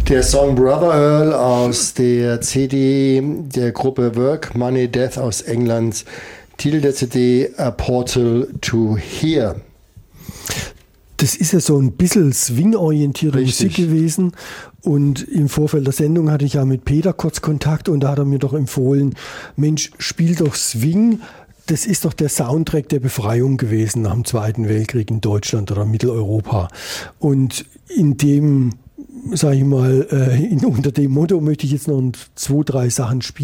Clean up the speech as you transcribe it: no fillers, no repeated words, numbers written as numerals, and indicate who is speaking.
Speaker 1: Der Song Brother Earl aus der CD der Gruppe Work, Money, Death aus England. Titel der CD A Portal to Here.
Speaker 2: Das ist ja so ein bisschen swing-orientierte Musik gewesen. Und im Vorfeld der Sendung hatte ich ja mit Peter kurz Kontakt und da hat er mir doch empfohlen, Mensch, spiel doch Swing. Das ist doch der Soundtrack der Befreiung gewesen nach dem Zweiten Weltkrieg in Deutschland oder Mitteleuropa. Und in dem, sage ich mal, unter dem Motto möchte ich jetzt noch 2, 3 Sachen spielen.